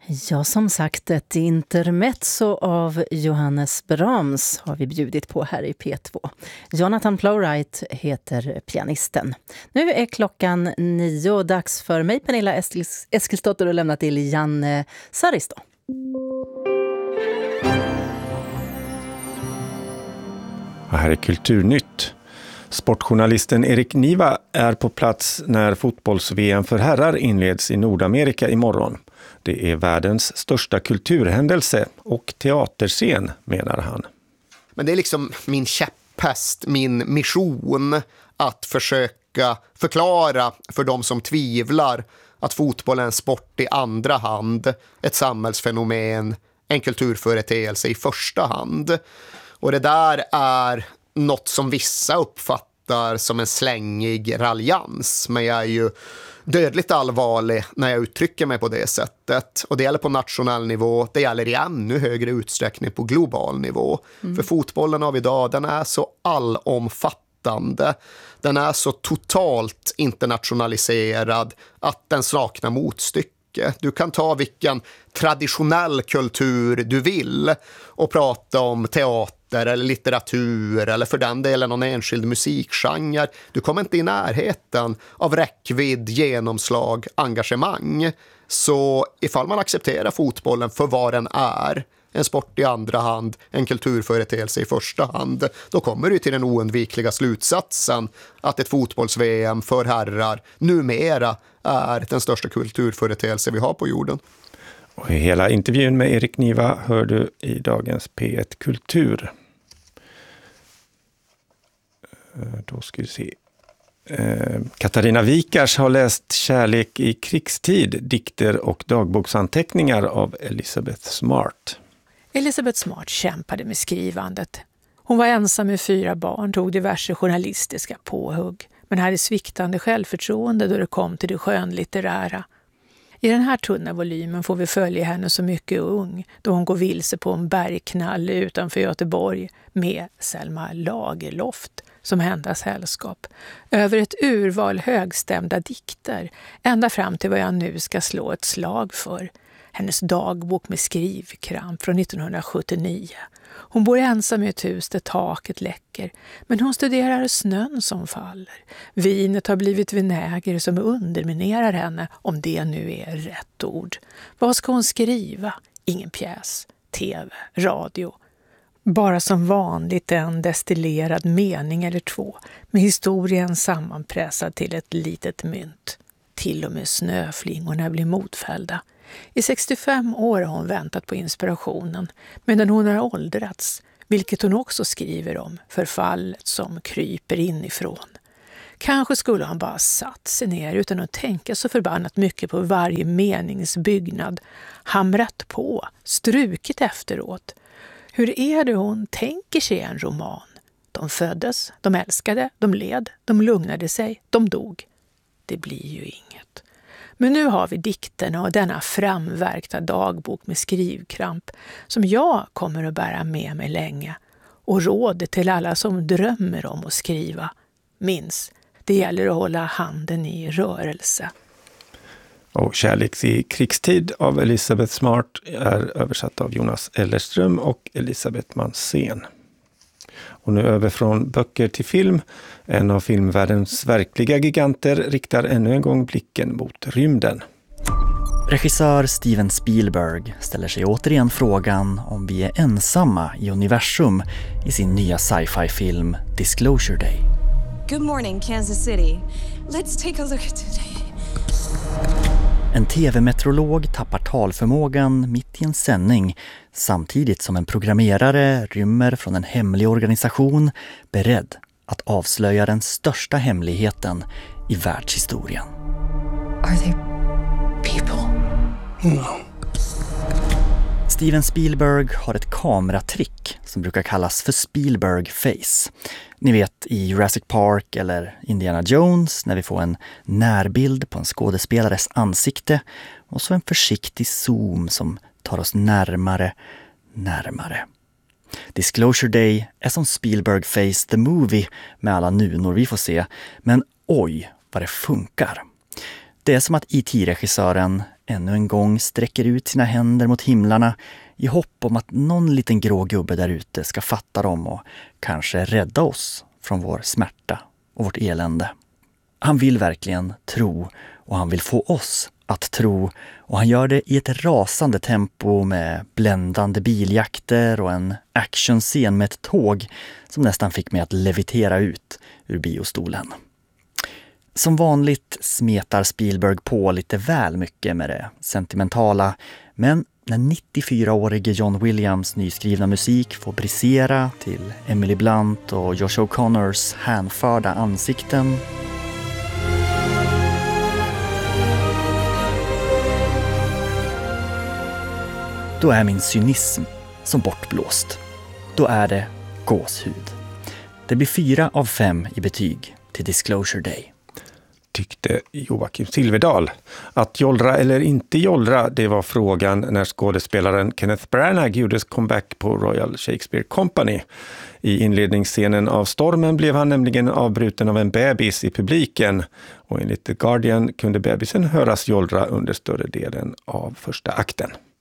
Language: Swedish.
Ja, som sagt, ett intermezzo av Johannes Brahms har vi bjudit på här i P2. Jonathan Plowright heter pianisten. Nu är klockan 9, dags för mig, Pernilla Eskilsdotter, att lämna till Janne Saristo. Här är Kulturnytt. Sportjournalisten Erik Niva är på plats när fotbolls-VM för herrar inleds i Nordamerika imorgon. Det är världens största kulturhändelse och teaterscen, menar han. Men det är liksom min käpphäst, min mission att försöka förklara för de som tvivlar att fotboll är en sport i andra hand, ett samhällsfenomen, en kulturföreteelse i första hand. Och det där är något som vissa uppfattar som en slängig raljans, men jag är ju dödligt allvarlig när jag uttrycker mig på det sättet. Och det gäller på nationell nivå, det gäller i ännu högre utsträckning på global nivå. För fotbollen av idag, den är så allomfattande, den är så totalt internationaliserad att den saknar motstycke. Du kan ta vilken traditionell kultur du vill och prata om teater eller litteratur eller för den delen någon enskild musikgenre. Du kommer inte i närheten av räckvidd, genomslag, engagemang. Så ifall man accepterar fotbollen för vad den är, en sport i andra hand, en kulturföreteelse i första hand, då kommer du till den oundvikliga slutsatsen att ett fotbolls-VM för herrar numera är den största kulturföreteelse vi har på jorden. Och hela intervjun med Erik Niva hör du i dagens P1 Kultur. Då ska vi se. Katarina Wikars har läst Kärlek i krigstid, dikter och dagboksanteckningar av Elizabeth Smart. Elizabeth Smart kämpade med skrivandet. Hon var ensam med 4 barn, tog diverse journalistiska påhugg, men hade sviktande självförtroende då det kom till det skönlitterära. I den här tunna volymen får vi följa henne så mycket ung då hon går vilse på en bergknalle utanför Göteborg med Selma Lagerloft som enda sällskap. Över ett urval högstämda dikter ända fram till vad jag nu ska slå ett slag för. Hennes dagbok med skrivkramp från 1979. Hon bor ensam i ett hus där taket läcker, men hon studerar snön som faller. Vinet har blivit vinäger som underminerar henne, om det nu är rätt ord. Vad ska hon skriva? Ingen pjäs, tv, radio. Bara som vanligt en destillerad mening eller 2, med historien sammanpressad till ett litet mynt. Till och med snöflingorna blir motfällda. I 65 år har hon väntat på inspirationen, medan hon har åldrats, vilket hon också skriver om, förfallet som kryper inifrån. Kanske skulle han bara satt sig ner utan att tänka så förbannat mycket på varje meningsbyggnad, hamrat på, strukit efteråt. Hur är det hon tänker sig en roman? De föddes, de älskade, de led, de lugnade sig, de dog. Det blir ju inget. Men nu har vi dikterna och denna framverkta dagbok med skrivkramp som jag kommer att bära med mig länge. Och rådet till alla som drömmer om att skriva. Minns, det gäller att hålla handen i rörelse. Och Kärlek i krigstid av Elizabeth Smart är översatt av Jonas Ellerström och Elisabeth Mansén. Och nu över från böcker till film. En av filmvärldens verkliga giganter riktar ännu en gång blicken mot rymden. Regissör Steven Spielberg ställer sig återigen frågan om vi är ensamma i universum i sin nya sci-fi-film Disclosure Day. Good morning, Kansas City. Let's take a look at today. En tv-meteorolog tappar talförmågan mitt i en sändning samtidigt som en programmerare rymmer från en hemlig organisation beredd att avslöja den största hemligheten i världshistorien. Are they people? No. Steven Spielberg har ett kameratrick som brukar kallas för Spielberg face. Ni vet i Jurassic Park eller Indiana Jones när vi får en närbild på en skådespelares ansikte och så en försiktig zoom som tar oss närmare. Disclosure Day är som Spielberg face the movie med alla nunor vi får se, men oj vad det funkar. Det är som att IT-regissören ännu en gång sträcker ut sina händer mot himlarna i hopp om att någon liten grå gubbe där ute ska fatta dem och kanske rädda oss från vår smärta och vårt elände. Han vill verkligen tro och han vill få oss att tro, och han gör det i ett rasande tempo med bländande biljakter och en actionscen med ett tåg som nästan fick mig att levitera ut ur biostolen. Som vanligt smetar Spielberg på lite väl mycket med det sentimentala, men när 94-årige John Williams nyskrivna musik får brisera till Emily Blunt och Josh O'Connors hänförda ansikten, då är min cynism som bortblåst. Då är det gåshud. Det blir 4 av 5 i betyg till Disclosure Day. Tyckte Joakim Silverdal. Att jollra eller inte jollra, det var frågan när skådespelaren Kenneth Branagh gjorde comeback på Royal Shakespeare Company. I inledningsscenen av Stormen blev han nämligen avbruten av en bebis i publiken, och enligt The Guardian kunde bebisen höras jollra under större delen av första akten.